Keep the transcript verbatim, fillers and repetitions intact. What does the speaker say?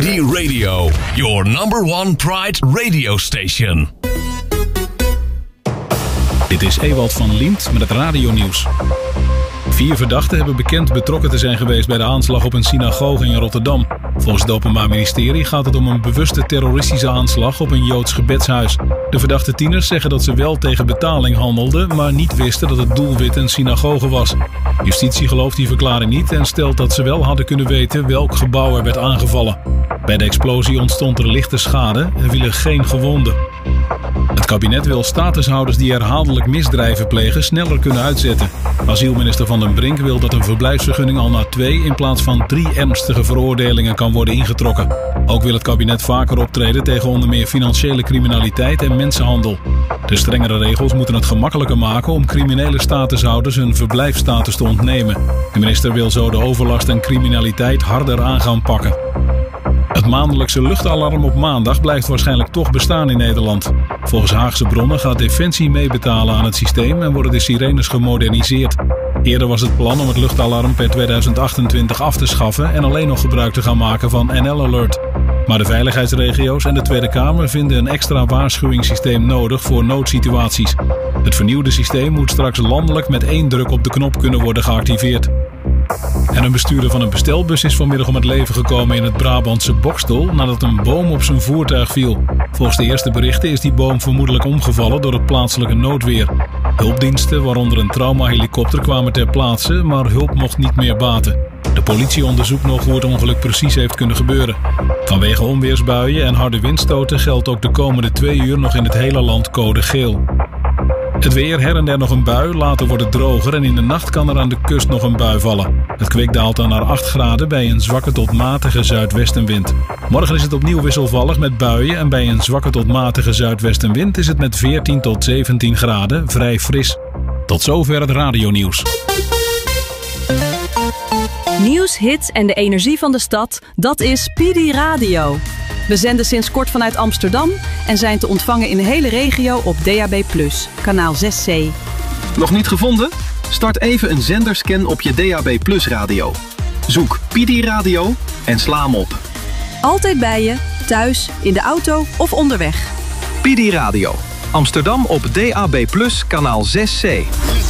D Radio, your number one Pride radio station. Dit is Ewald van Liemt met het radionieuws. Vier verdachten hebben bekend betrokken te zijn geweest bij de aanslag op een synagoge in Rotterdam. Volgens het Openbaar Ministerie gaat het om een bewuste terroristische aanslag op een Joods gebedshuis. De verdachte tieners zeggen dat ze wel tegen betaling handelden, maar niet wisten dat het doelwit een synagoge was. Justitie gelooft die verklaring niet en stelt dat ze wel hadden kunnen weten welk gebouw er werd aangevallen. Bij de explosie ontstond er lichte schade en vielen geen gewonden. Het kabinet wil statushouders die herhaaldelijk misdrijven plegen sneller kunnen uitzetten. Asielminister Van den Brink wil dat een verblijfsvergunning al na twee in plaats van drie ernstige veroordelingen kan worden ingetrokken. Ook wil het kabinet vaker optreden tegen onder meer financiële criminaliteit en mensenhandel. De strengere regels moeten het gemakkelijker maken om criminele statushouders hun verblijfsstatus te ontnemen. De minister wil zo de overlast en criminaliteit harder aan gaan pakken. Het maandelijkse luchtalarm op maandag blijft waarschijnlijk toch bestaan in Nederland. Volgens Haagse bronnen gaat Defensie meebetalen aan het systeem en worden de sirenes gemoderniseerd. Eerder was het plan om het luchtalarm per tweeduizend achtentwintig af te schaffen en alleen nog gebruik te gaan maken van N L Alert. Maar de veiligheidsregio's en de Tweede Kamer vinden een extra waarschuwingssysteem nodig voor noodsituaties. Het vernieuwde systeem moet straks landelijk met één druk op de knop kunnen worden geactiveerd. En een bestuurder van een bestelbus is vanmiddag om het leven gekomen in het Brabantse Bokstel nadat een boom op zijn voertuig viel. Volgens de eerste berichten is die boom vermoedelijk omgevallen door het plaatselijke noodweer. Hulpdiensten, waaronder een traumahelikopter, kwamen ter plaatse, maar hulp mocht niet meer baten. De politie onderzoekt nog hoe het ongeluk precies heeft kunnen gebeuren. Vanwege onweersbuien en harde windstoten geldt ook de komende twee uur nog in het hele land code geel. Het weer, her en der nog een bui, later wordt het droger en in de nacht kan er aan de kust nog een bui vallen. Het kwik daalt dan naar acht graden bij een zwakke tot matige zuidwestenwind. Morgen is het opnieuw wisselvallig met buien en bij een zwakke tot matige zuidwestenwind is het met veertien tot zeventien graden vrij fris. Tot zover het radionieuws. Nieuws, hits en de energie van de stad, dat is P D Radio. We zenden sinds kort vanuit Amsterdam en zijn te ontvangen in de hele regio op D A B plus, kanaal zes C. Nog niet gevonden? Start even een zenderscan op je D A B plus radio. Zoek P D Radio en sla hem op. Altijd bij je, thuis, in de auto of onderweg. P D Radio. Amsterdam op D A B plus, kanaal zes C.